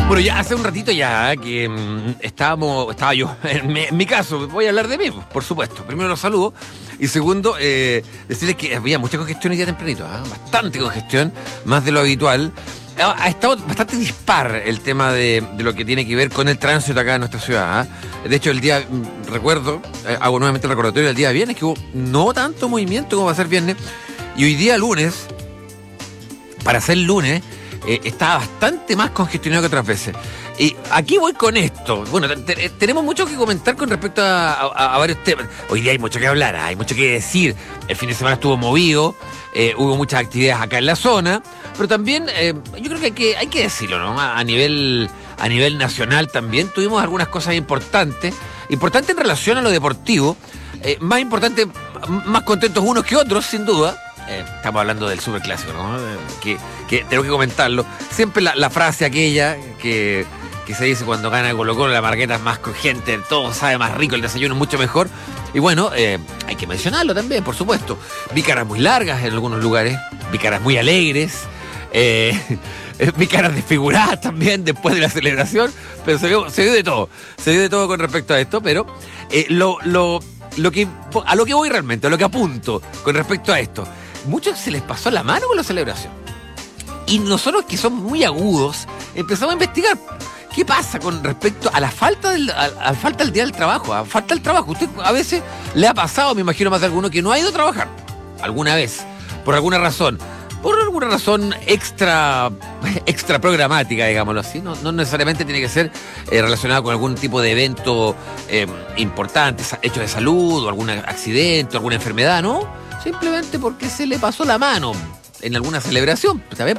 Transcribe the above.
Bueno, ya hace un ratito ya que estaba yo, en mi caso, voy a hablar de mí, por supuesto. Primero los saludo y segundo, decirles que había mucha congestión hoy día tempranito, bastante congestión, más de lo habitual. Ha estado bastante dispar el tema de lo que tiene que ver con el tránsito acá en nuestra ciudad. De hecho, el día, recuerdo, hago nuevamente el recordatorio del día viernes, que hubo no tanto movimiento como va a ser viernes, y hoy día lunes, para ser lunes, está bastante más congestionado que otras veces. Y aquí voy con esto. Bueno, tenemos mucho que comentar con respecto a varios temas. Hoy día hay mucho que hablar, hay mucho que decir. El fin de semana estuvo movido, hubo muchas actividades acá en la zona, pero también yo creo que hay que decirlo, ¿no? A nivel nacional también tuvimos algunas cosas importantes en relación a lo deportivo, más importante, más contentos unos que otros, sin duda. Estamos hablando del superclásico, ¿no? Que tengo que comentarlo. Siempre la frase aquella que se dice cuando gana Colo-Colo, la margueta es más crujiente, todo sabe más rico, el desayuno es mucho mejor. Y bueno, hay que mencionarlo también, por supuesto. Vi caras muy largas en algunos lugares, vi caras muy alegres, vi caras desfiguradas también después de la celebración, pero se vio de todo con respecto a esto, pero a lo que voy realmente, a lo que apunto con respecto a esto. Muchos se les pasó la mano con la celebración. Y nosotros, que somos muy agudos, empezamos a investigar qué pasa con respecto a la falta del día del trabajo, a falta del trabajo. Usted a veces le ha pasado, me imagino más de alguno, que no ha ido a trabajar alguna vez, por alguna razón extra programática, digámoslo así. No necesariamente tiene que ser relacionado con algún tipo de evento importante, hecho de salud, o algún accidente, o alguna enfermedad, ¿no? Simplemente porque se le pasó la mano en alguna celebración, ¿sabes?